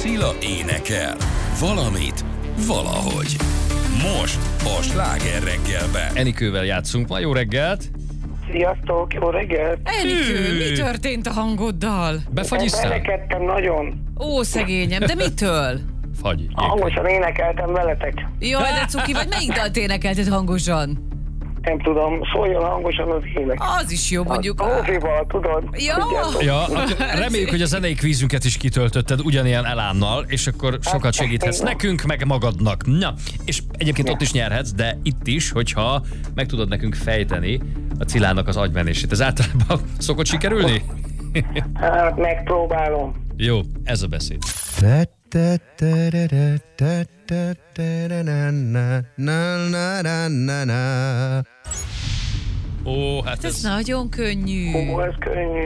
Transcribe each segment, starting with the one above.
Cilla énekel. Valamit, valahogy. Most a Sláger reggelben. Enikővel játszunk ma, jó reggelt! Sziasztok, jó reggelt! Enikő, mi történt a hangoddal? Befagyiztál? Énekeltem nagyon. Ó, szegényem, de mitől? Fagy. Hangosan énekeltem veletek. Jaj, de cuki vagy, melyik dalt énekelted hangosan? Nem tudom, szóljon hangosan az ének. Az is jó, mondjuk. A Rózival, tudod? Ja. Tudjátok? Ja, akkor reméljük, hogy a zenei kvízünket is kitöltötted ugyanilyen elánnal, és akkor sokat segíthetsz nekünk, meg magadnak. Na, és egyébként ott is nyerhetsz, de itt is, hogyha meg tudod nekünk fejteni a Cillának az agymenését. Ez általában szokott sikerülni? Hát megpróbálom. Jó, ez a beszéd. Ó, hát Ez ez nagyon könnyű. Ó, ez könnyű.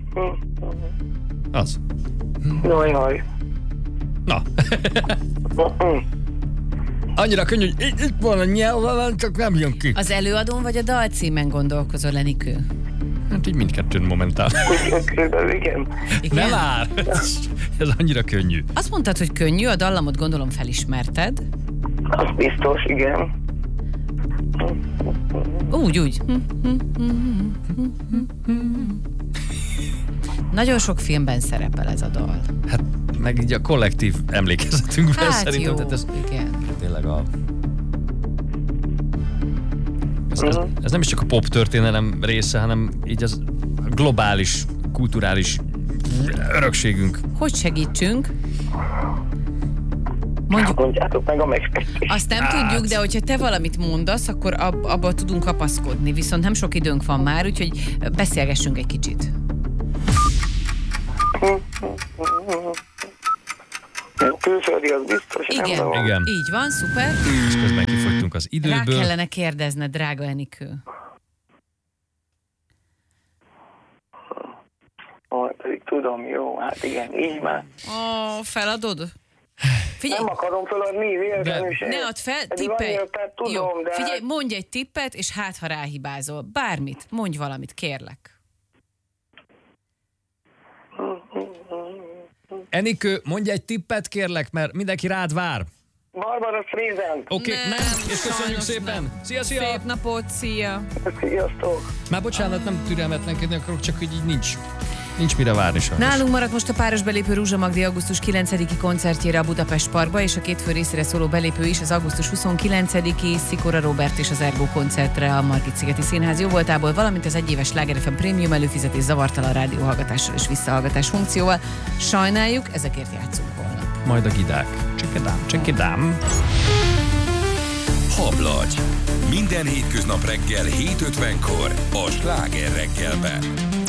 az. Jaj. Na, annyira könnyű, hogy itt van a nyelven, csak nem jön ki. Az előadón vagy a dal címen gondolkozol, Enikő? Hát így mindkettőn momentál. Körülbelül igen. Igen? Ne vár! Ez annyira könnyű. Azt mondtad, hogy könnyű, a dallamot gondolom felismerted. Az biztos, igen. Úgy. Nagyon sok filmben szerepel ez a dal. Hát meg így a kollektív emlékezetünkben Hát szerintem. jó, Tehát ez igen. tényleg a... Ez nem is csak a pop történelem része, hanem így az globális, kulturális örökségünk. Hogy segítsünk? Mondjuk, Mondjátok meg a megfejtést. azt nem tudjuk, de hogyha te valamit mondasz, akkor abba tudunk kapaszkodni. Viszont nem sok időnk van már, úgyhogy beszélgessünk egy kicsit. Külföldi az biztos, Igen. nem van. Igen. Így van, szuper. És közben kifogytunk az Rá időből. kellene kérdezned, drága Enikő. Pedig tudom, jó, hát igen, így már. Feladod? Figyelj, Nem akarom feladni, véletlenül sem. ne add fel, Pedig tippelj. annyira, tehát tudom, Jó, de figyelj, mondj egy tippet, és hát ha ráhibázol. Bármit, mondj valamit, kérlek. Enikő, mondj egy tippet, kérlek, mert mindenki rád vár. Barbara Streisand. Oké, Nem, nem, és köszönjük sajnos szépen. nem. Szia! Szép napot, szia! Sziasztok. Már bocsánat, nem türelmetlenkedni akarok, csak hogy így nincs mire várni sajnos. Nálunk maradt most a páros belépő Rúzsa Magdi augusztus 9-i koncertjére a Budapest Parkba, és a két fő részére szóló belépő is az augusztus 29-i Szikora Róbert és az Ergo koncertre a Margit-szigeti Színház jóvoltából, valamint az egyéves Sláger FM prémium előfizetés zavartalan rádióhallgatással és visszahallgatás funkcióval. Sajnáljuk, ezekért játszunk holnap. Majd a gidák. Csekidám. Hablagy. Minden hétköznap reggel 7:50-kor a Sláger reggelben.